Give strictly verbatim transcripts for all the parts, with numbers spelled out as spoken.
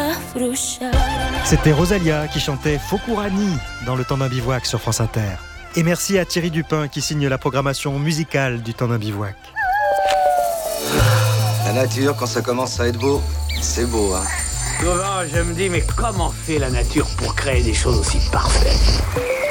C'était Rosalia qui chantait Fokurani dans le temps d'un bivouac sur France Inter. Et merci à Thierry Dupin qui signe la programmation musicale du temps d'un bivouac. La nature, quand ça commence à être beau, c'est beau, hein. Souvent, je me dis, mais comment fait la nature pour créer des choses aussi parfaites ?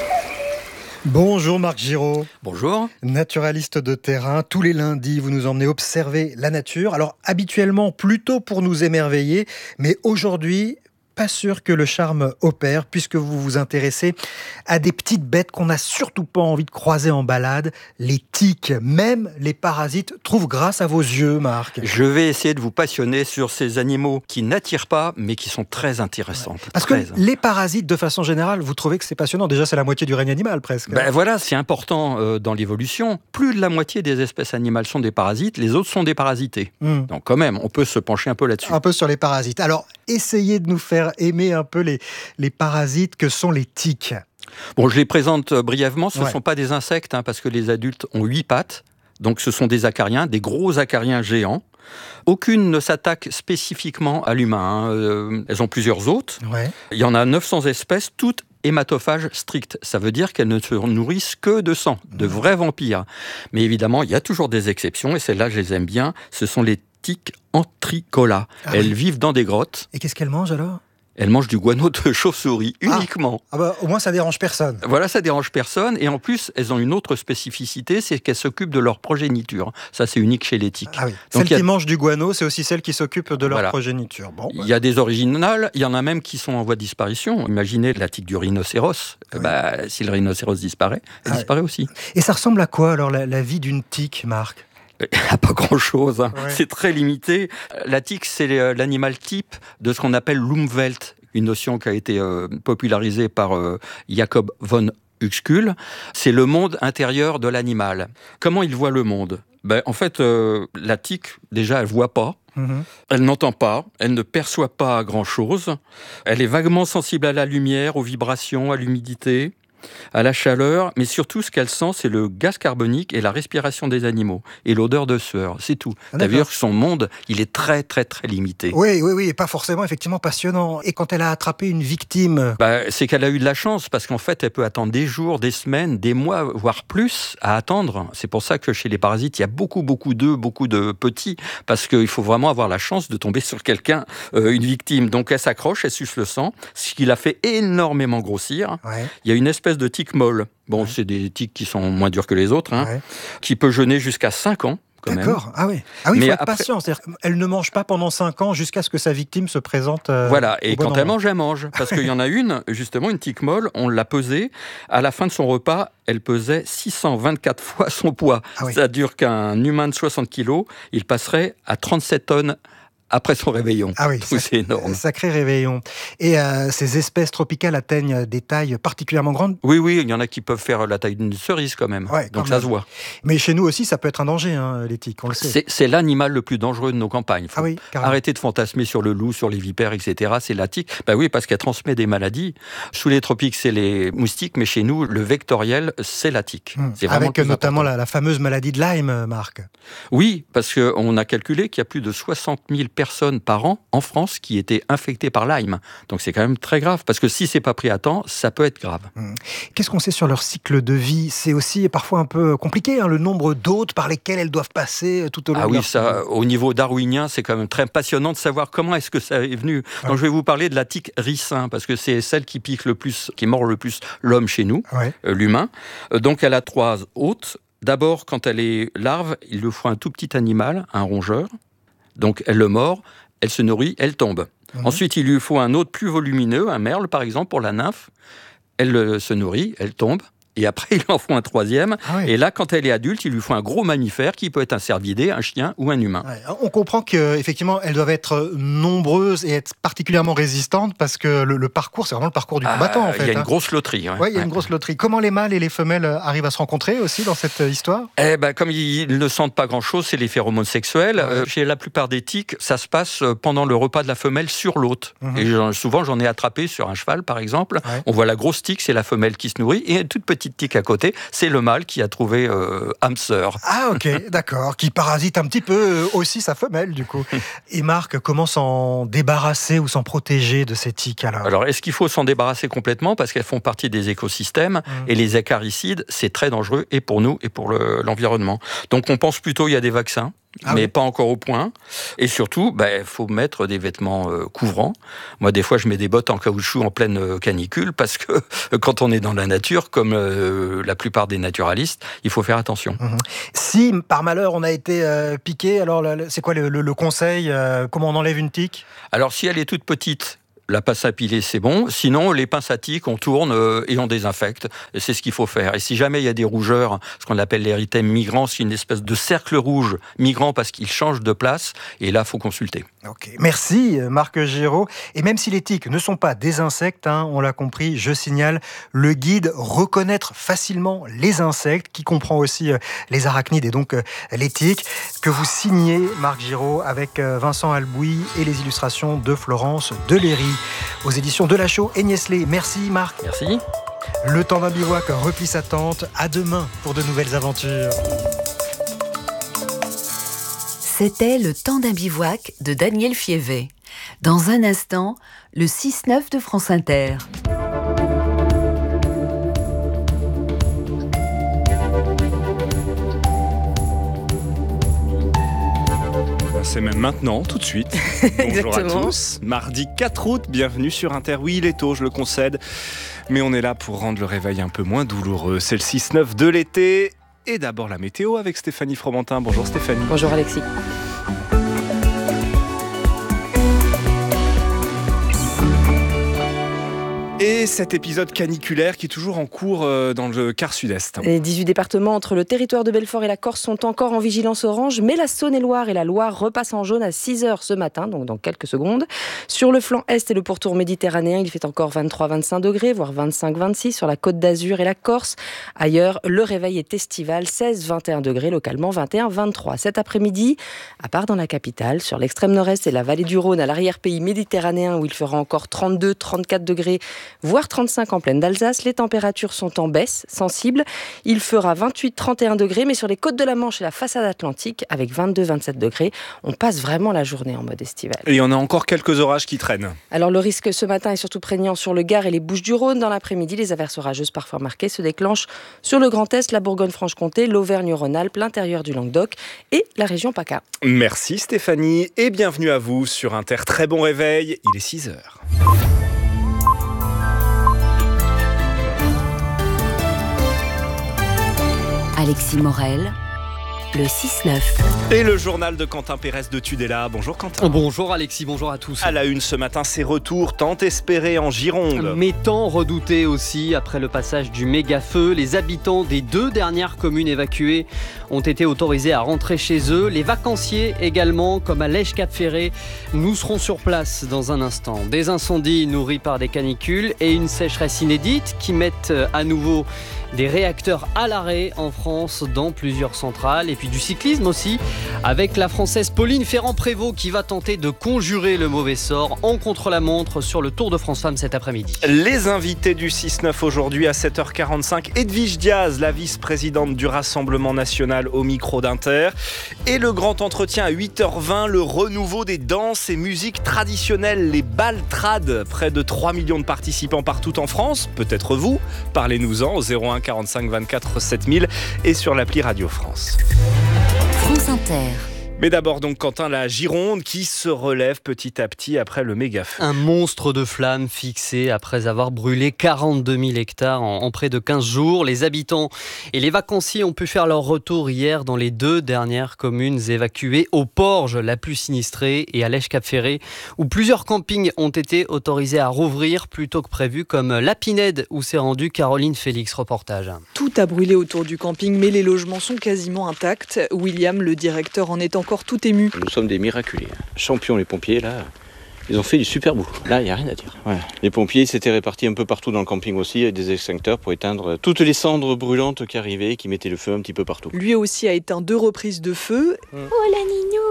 Bonjour Marc Giraud. Bonjour. Naturaliste de terrain, tous les lundis vous nous emmenez observer la nature. Alors habituellement plutôt pour nous émerveiller, mais aujourd'hui, pas sûr que le charme opère puisque vous vous intéressez à des petites bêtes qu'on n'a surtout pas envie de croiser en balade, les tiques. Même les parasites trouvent grâce à vos yeux, Marc. Je vais essayer de vous passionner sur ces animaux qui n'attirent pas, mais qui sont très intéressants. Ouais. Parce très... que les parasites, de façon générale, vous trouvez que c'est passionnant. Déjà, c'est la moitié du règne animal, presque. Ben voilà, c'est important euh, dans l'évolution. Plus de la moitié des espèces animales sont des parasites, les autres sont des parasités. Mmh. Donc quand même, on peut se pencher un peu là-dessus. Un peu sur les parasites. Alors, essayez de nous faire aimer un peu les, les parasites que sont les tiques. Bon, je les présente brièvement. Ce ne ouais. sont pas des insectes, hein, parce que les adultes ont huit pattes. Donc ce sont des acariens, des gros acariens géants. Aucune ne s'attaque spécifiquement à l'humain. Hein. Euh, elles ont plusieurs hôtes. Ouais. Il y en a neuf cents espèces, toutes hématophages stricts. Ça veut dire qu'elles ne se nourrissent que de sang, de vrais vampires. Mais évidemment, il y a toujours des exceptions, et celles-là, je les aime bien. Ce sont les tiques Entricola. Ah, elles oui. vivent dans des grottes. Et qu'est-ce qu'elles mangent alors ? Elles mangent du guano de chauve-souris, uniquement. Ah, ah bah, au moins, ça dérange personne. Voilà, ça dérange personne. Et en plus, elles ont une autre spécificité, c'est qu'elles s'occupent de leur progéniture. Ça, c'est unique chez les tiques. Ah oui. Donc, celles a... qui mangent du guano, c'est aussi celles qui s'occupent de leur voilà. progéniture. Bon, il y a des originales, il y en a même qui sont en voie de disparition. Imaginez la tique du rhinocéros. Oui. Bah, si le rhinocéros disparaît, elle ah disparaît oui. aussi. Et ça ressemble à quoi, alors, la, la vie d'une tique, Marc ? Pas grand-chose, hein. ouais. C'est très limité. La tique, c'est l'animal type de ce qu'on appelle l'Umwelt, une notion qui a été euh, popularisée par euh, Jacob von Uexküll. C'est le monde intérieur de l'animal. Comment il voit le monde ? Ben, en fait, euh, la tique, déjà, elle ne voit pas. Mm-hmm. Elle n'entend pas, elle ne perçoit pas grand-chose. Elle est vaguement sensible à la lumière, aux vibrations, à l'humidité, à la chaleur, mais surtout ce qu'elle sent, c'est le gaz carbonique et la respiration des animaux et l'odeur de sueur, c'est tout. Ah, t'as vu que son monde, il est très très très limité. Oui, oui, oui, et pas forcément effectivement passionnant. Et quand elle a attrapé une victime, bah, c'est qu'elle a eu de la chance parce qu'en fait, elle peut attendre des jours, des semaines, des mois, voire plus à attendre. C'est pour ça que chez les parasites, il y a beaucoup beaucoup d'œufs, beaucoup de petits, parce qu'il faut vraiment avoir la chance de tomber sur quelqu'un, euh, une victime. Donc elle s'accroche, elle suce le sang, ce qui la fait énormément grossir. Ouais. Il y a une espèce de tique molle. Bon, ouais. c'est des tiques qui sont moins dures que les autres, hein, ouais. qui peut jeûner jusqu'à cinq ans. D'accord, ah oui, ah oui, il faut être après... patient. C'est-à-dire qu'elle ne mange pas pendant cinq ans jusqu'à ce que sa victime se présente. Euh, voilà, et bon quand endroit. elle mange, elle mange. Parce qu'il y en a une, justement, une tique molle, on l'a pesée. À la fin de son repas, elle pesait six cent vingt-quatre fois son poids. Ah oui. C'est-à-dire qu'un humain de soixante kilos, il passerait à trente-sept tonnes après son réveillon. Ah oui, c'est sacré, énorme. Sacré réveillon. Et euh, ces espèces tropicales atteignent des tailles particulièrement grandes ? Oui, oui, il y en a qui peuvent faire la taille d'une cerise quand même. Ouais, Donc quand ça même. se voit. Mais chez nous aussi, ça peut être un danger, hein, les tiques, on le sait. C'est, c'est l'animal le plus dangereux de nos campagnes. Faut ah oui, arrêter de fantasmer sur le loup, sur les vipères, et cetera. C'est la tique. Ben oui, parce qu'elle transmet des maladies. Sous les tropiques, c'est les moustiques, mais chez nous, le vectoriel, c'est la tique. Hum, c'est avec notamment la, la fameuse maladie de Lyme, Marc. Oui, parce qu'on a calculé qu'il y a plus de soixante mille personnes par an en France qui étaient infectés par Lyme. Donc c'est quand même très grave, parce que si c'est pas pris à temps, ça peut être grave. Mmh. Qu'est-ce qu'on sait sur leur cycle de vie ? C'est aussi parfois un peu compliqué, hein, le nombre d'hôtes par lesquels elles doivent passer tout au long ah de oui, leur ça, au niveau darwinien, c'est quand même très passionnant de savoir comment est-ce que ça est venu. Ouais. Donc je vais vous parler de la tique ricin, parce que c'est celle qui pique le plus, qui mord le plus l'homme chez nous, ouais. euh, l'humain. Euh, donc elle a trois hôtes. D'abord, quand elle est larve, il lui faut un tout petit animal, un rongeur. Donc elle le mord, elle se nourrit, elle tombe. Mmh. Ensuite, il lui faut un autre plus volumineux, un merle par exemple, pour la nymphe. Elle euh, se nourrit, elle tombe. Et après, il en faut un troisième. Ah oui. Et là, quand elle est adulte, il lui faut un gros mammifère qui peut être un cervidé, un chien ou un humain. Ouais, on comprend qu'effectivement, elles doivent être nombreuses et être particulièrement résistantes parce que le, le parcours, c'est vraiment le parcours du combattant. Ah, en fait. Il y a une hein. grosse loterie. Ouais, ouais, il y a une grosse loterie. Comment les mâles et les femelles arrivent à se rencontrer aussi dans cette histoire ? Eh ben, comme ils ne sentent pas grand-chose, c'est les phéromones sexuels. Ouais. Euh, chez la plupart des tiques, ça se passe pendant le repas de la femelle sur l'hôte. Mmh. Et j'en, souvent, j'en ai attrapé sur un cheval, par exemple. Ouais. On voit la grosse tique, c'est la femelle qui se nourrit, et une toute petite petite tique à côté, c'est le mâle qui a trouvé euh, âme sœur. Ah ok, d'accord, qui parasite un petit peu aussi sa femelle du coup. Et Marc, comment s'en débarrasser ou s'en protéger de ces tiques alors ? Alors, est-ce qu'il faut s'en débarrasser complètement parce qu'elles font partie des écosystèmes mmh. et les acaricides, c'est très dangereux et pour nous et pour le, l'environnement. Donc, on pense plutôt il y a des vaccins. Ah mais oui. Pas encore au point. Et surtout, il bah, faut mettre des vêtements euh, couvrants. Moi, des fois, je mets des bottes en caoutchouc en pleine euh, canicule parce que euh, quand on est dans la nature, comme euh, la plupart des naturalistes, il faut faire attention. Mmh. Si, par malheur, on a été euh, piqué, alors c'est quoi le, le, le conseil euh, comment on enlève une tique ? Alors, si elle est toute petite, la pince à piler, c'est bon. Sinon, les pinces à tiques, on tourne euh, et on désinfecte. Et c'est ce qu'il faut faire. Et si jamais il y a des rougeurs, ce qu'on appelle l'érythème migrant, c'est une espèce de cercle rouge migrant parce qu'il change de place. Et là, il faut consulter. Ok, merci Marc Giraud. Et même si les tiques ne sont pas des insectes, hein, on l'a compris, je signale le guide Reconnaître facilement les insectes, qui comprend aussi euh, les arachnides et donc euh, les tiques, que vous signez, Marc Giraud, avec euh, Vincent Albouy et les illustrations de Florence Deléry, aux éditions Delachaux et Nieslé. Merci Marc. Merci. Le temps d'un bivouac replie sa tente. À demain pour de nouvelles aventures. C'était Le temps d'un bivouac de Daniel Fievet. Dans un instant, le six neuf de France Inter. C'est même maintenant, tout de suite. Bonjour à tous. Mardi quatre août, bienvenue sur Inter. Oui, il est tôt, je le concède, mais on est là pour rendre le réveil un peu moins douloureux. C'est le six neuf de l'été. Et d'abord la météo avec Stéphanie Fromentin. Bonjour Stéphanie. Bonjour Alexis. Et cet épisode caniculaire qui est toujours en cours dans le quart sud-est. Les dix-huit départements entre le territoire de Belfort et la Corse sont encore en vigilance orange, mais la Saône-et-Loire et la Loire repassent en jaune à six heures ce matin, donc dans quelques secondes. Sur le flanc est et le pourtour méditerranéen, il fait encore vingt-trois à vingt-cinq degrés, voire vingt-cinq à vingt-six sur la Côte d'Azur et la Corse. Ailleurs, le réveil est estival, seize à vingt et un degrés, localement vingt et un à vingt-trois. Cet après-midi, à part dans la capitale, sur l'extrême nord-est et la vallée du Rhône, à l'arrière-pays méditerranéen où il fera encore trente-deux à trente-quatre degrés, voire trente-cinq en plaine d'Alsace. Les températures sont en baisse sensible. Il fera vingt-huit à trente et un degrés, mais sur les côtes de la Manche et la façade atlantique, avec vingt-deux à vingt-sept degrés, on passe vraiment la journée en mode estival. Et il y en a encore quelques orages qui traînent. Alors le risque ce matin est surtout prégnant sur le Gard et les Bouches-du-Rhône. Dans l'après-midi, les averses orageuses parfois marquées se déclenchent sur le Grand Est, la Bourgogne-Franche-Comté, l'Auvergne-Rhône-Alpes, l'intérieur du Languedoc et la région PACA. Merci Stéphanie et bienvenue à vous sur Inter. Très bon réveil, il est six heures. Alexis Morel, le six neuf. Et le journal de Quentin Pérez de Tudela. Bonjour Quentin. Bonjour Alexis, bonjour à tous. À la une ce matin, ces retours tant espérés en Gironde. Mais tant redoutés aussi après le passage du méga-feu. Les habitants des deux dernières communes évacuées ont été autorisés à rentrer chez eux. Les vacanciers également, comme à Lège-Cap-Ferré. Nous serons sur place dans un instant. Des incendies nourris par des canicules et une sécheresse inédite qui mettent à nouveau des réacteurs à l'arrêt en France dans plusieurs centrales. Et puis du cyclisme aussi, avec la Française Pauline Ferrand-Prévot qui va tenter de conjurer le mauvais sort en contre-la-montre sur le Tour de France Femmes cet après-midi. Les invités du six neuf aujourd'hui à sept heures quarante-cinq, Edwige Diaz, la vice-présidente du Rassemblement National au micro d'Inter. Et le grand entretien à huit heures vingt, le renouveau des danses et musiques traditionnelles, les baltrades. Près de trois millions de participants partout en France, peut-être vous. Parlez-nous-en au zéro un quarante-cinq vingt-quatre sept mille et sur l'appli Radio France. France Inter. Mais d'abord donc Quentin, la Gironde qui se relève petit à petit après le méga-feu. Un monstre de flammes fixé après avoir brûlé quarante-deux mille hectares en, en près de quinze jours. Les habitants et les vacanciers ont pu faire leur retour hier dans les deux dernières communes évacuées, au Porge, la plus sinistrée, et à Lège-Cap-Ferré, où plusieurs campings ont été autorisés à rouvrir plus tôt que prévu, comme la Pinède, où s'est rendue Caroline Félix. Reportage. Tout a brûlé autour du camping, mais les logements sont quasiment intacts. William, le directeur, en est encore tout ému. Nous sommes des miraculés. Champions les pompiers, là, ils ont fait du super boulot. Là, il n'y a rien à dire. Ouais. Les pompiers s'étaient répartis un peu partout dans le camping aussi, avec des extincteurs pour éteindre toutes les cendres brûlantes qui arrivaient, qui mettaient le feu un petit peu partout. Lui aussi a éteint deux reprises de feu. Mmh. Oh la Ninou,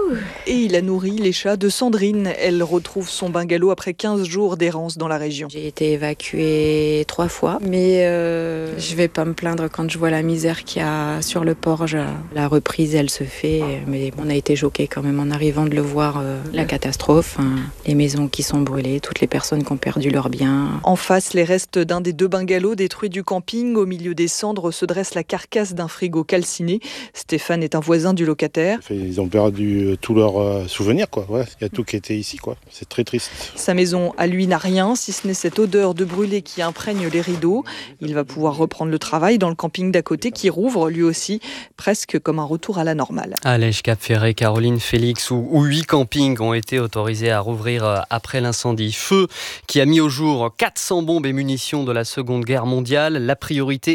Et il a nourri les chats de Sandrine. Elle retrouve son bungalow après quinze jours d'errance dans la région. J'ai été évacuée trois fois, mais euh, je vais pas me plaindre quand je vois la misère qu'il y a sur le Porge. La reprise, elle se fait, mais on a été choqués quand même en arrivant de le voir, euh, la catastrophe, hein, les maisons qui sont brûlées, toutes les personnes qui ont perdu leurs biens. En face, les restes d'un des deux bungalows détruits du camping. Au milieu des cendres se dresse la carcasse d'un frigo calciné. Stéphane est un voisin du locataire. Ils ont perdu tous leurs souvenirs, quoi. Ouais, il y a tout qui était ici, quoi. C'est très triste. Sa maison, à lui, n'a rien, si ce n'est cette odeur de brûlé qui imprègne les rideaux. Il va pouvoir reprendre le travail dans le camping d'à côté qui rouvre lui aussi, presque comme un retour à la normale. À Lège, Cap-Ferré, Caroline, Félix, où huit campings ont été autorisés à rouvrir après l'incendie. Feu qui a mis au jour quatre cents bombes et munitions de la Seconde Guerre mondiale. La priorité